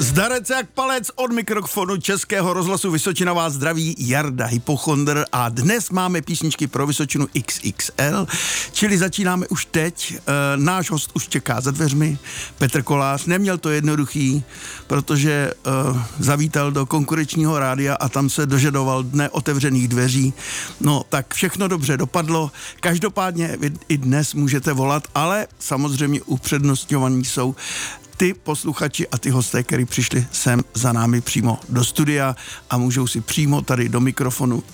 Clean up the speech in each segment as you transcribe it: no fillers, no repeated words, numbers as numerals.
Zdarec jak palec od mikrofonu Českého rozhlasu Vysočina vás zdraví Jarda Hypochondr a dnes máme písničky pro Vysočinu XXL, čili začínáme už teď. Náš host už čeká za dveřmi, Petr Kolář. Neměl to jednoduchý, protože zavítal do konkurenčního rádia a tam se dožadoval dne otevřených dveří. No tak všechno dobře dopadlo. Každopádně i dnes můžete volat, ale samozřejmě upřednostňovaní jsou ty posluchači a ty hosté, kteří přišli sem za námi přímo do studia a můžou si přímo tady do mikrofonu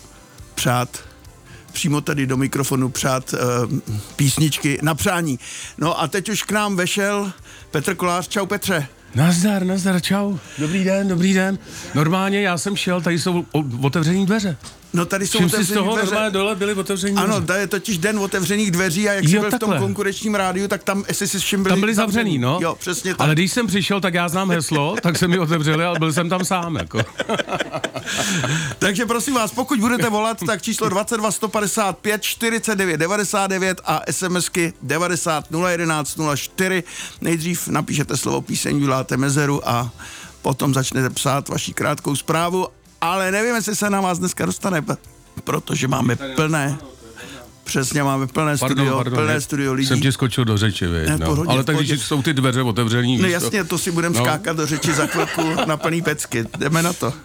přát písničky na přání. No a teď už k nám vešel Petr Kolář. Čau Petře. Nazdar, čau. Dobrý den. Normálně já jsem šel, tady jsou otevřený dveře. No tady jsou otevřený dveře. Normálně dole byly otevřený dveře. Ano, tady je totiž den otevřených dveří a jak jsi byl v tom konkurenčním rádiu, tak tam, jestli si všim tam byli zavřený, no. Jo, přesně tak. Ale když jsem přišel, tak já znám heslo, tak se mi otevřeli, ale byl jsem tam sám, jako. Takže prosím vás, pokud budete volat, tak číslo 22 155 49 99 a SMSky 90 011 04. Nejdřív napíšete slovo píseň, vyláte mezeru a potom začnete psát vaši krátkou zprávu, ale nevím, jestli se na vás dneska dostane, protože máme plné. Přesně, máme plné studio lidí. Jsem ti skočil do řeči, ne, no. Ale tak když jsou ty dveře otevřený. No jasně, to si budeme skákat do řeči za chvilku na plný pecky. Jdeme na to.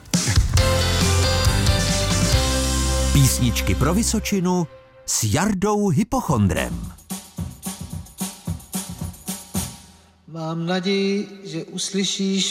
Písničky pro Vysočinu s Jardou Hypochondrem. Mám naději, že uslyšíš